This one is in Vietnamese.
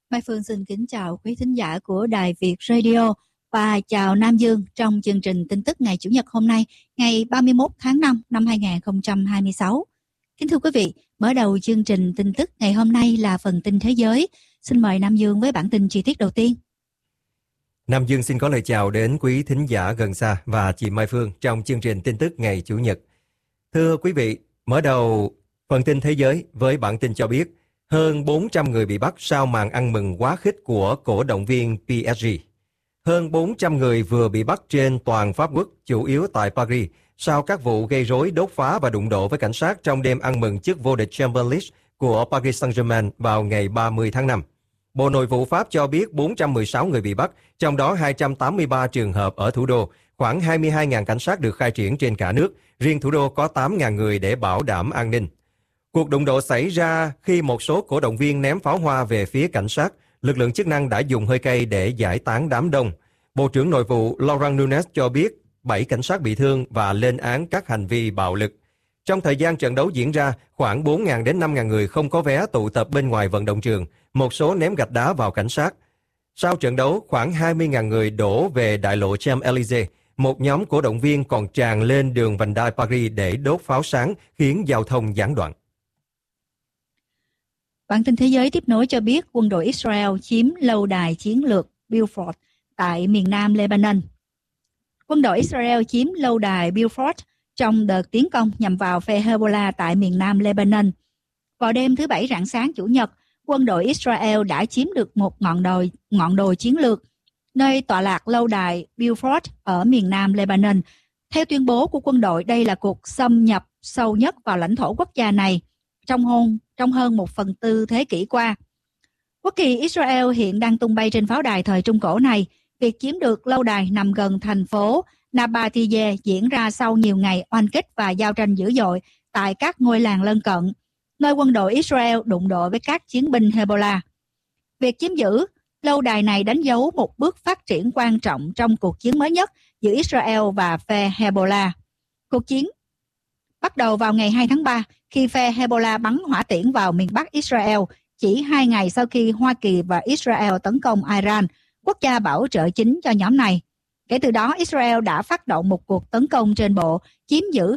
Mai Phương xin kính chào quý thính giả của Đài Việt Radio và chào Nam Dương trong chương trình tin tức ngày Chủ nhật hôm nay, ngày 31 tháng 5 năm 2026. Kính thưa quý vị, mở đầu chương trình tin tức ngày hôm nay là phần tin thế giới. Xin mời Nam Dương với bản tin chi tiết đầu tiên. Nam Dương xin có lời chào đến quý thính giả gần xa và chị Mai Phương trong chương trình tin tức ngày Chủ nhật. Thưa quý vị, mở đầu phần tin thế giới với bản tin cho biết hơn 400 người bị bắt sau màn ăn mừng quá khích của cổ động viên PSG. Hơn 400 người vừa bị bắt trên toàn Pháp quốc, chủ yếu tại Paris, sau các vụ gây rối, đốt phá và đụng độ với cảnh sát trong đêm ăn mừng chức vô địch Champions League của Paris Saint-Germain vào ngày 30 tháng 5. Bộ Nội vụ Pháp cho biết 416 người bị bắt, trong đó 283 trường hợp ở thủ đô. Khoảng 22.000 cảnh sát được khai triển trên cả nước, riêng thủ đô có 8.000 người để bảo đảm an ninh. Cuộc đụng độ xảy ra khi một số cổ động viên ném pháo hoa về phía cảnh sát. Lực lượng chức năng đã dùng hơi cay để giải tán đám đông. Bộ trưởng Nội vụ Laurent Nunez cho biết 7 cảnh sát bị thương và lên án các hành vi bạo lực. Trong thời gian trận đấu diễn ra, khoảng 4.000 đến 5.000 người không có vé tụ tập bên ngoài vận động trường. Một số ném gạch đá vào cảnh sát. Sau trận đấu, khoảng 20.000 người đổ về đại lộ Champs-Élysées. Một nhóm cổ động viên còn tràn lên đường vành đai Paris để đốt pháo sáng, khiến giao thông gián đoạn. Bản tin thế giới tiếp nối cho biết quân đội Israel chiếm lâu đài chiến lược Beaufort tại miền nam Lebanon. Quân đội Israel chiếm lâu đài Beaufort trong đợt tiến công nhằm vào phe Hezbollah tại miền nam Lebanon. Vào đêm thứ Bảy rạng sáng Chủ nhật, quân đội Israel đã chiếm được một ngọn đồi chiến lược, nơi tọa lạc lâu đài Beaufort ở miền nam Lebanon. Theo tuyên bố của quân đội, đây là cuộc xâm nhập sâu nhất vào lãnh thổ quốc gia này trong hơn 1/4 thế kỷ qua. Quốc kỳ Israel hiện đang tung bay trên pháo đài thời Trung Cổ này. Việc chiếm được lâu đài nằm gần thành phố Nabatiyeh diễn ra sau nhiều ngày oanh kích và giao tranh dữ dội tại các ngôi làng lân cận, nơi quân đội Israel đụng độ với các chiến binh Hezbollah. Việc chiếm giữ lâu đài này đánh dấu một bước phát triển quan trọng trong cuộc chiến mới nhất giữa Israel và phe Hezbollah. Cuộc chiến bắt đầu vào ngày 2 tháng 3 khi phe Hezbollah bắn hỏa tiễn vào miền Bắc Israel chỉ 2 ngày sau khi Hoa Kỳ và Israel tấn công Iran, quốc gia bảo trợ chính cho nhóm này. Kể từ đó, Israel đã phát động một cuộc tấn công trên bộ, chiếm giữ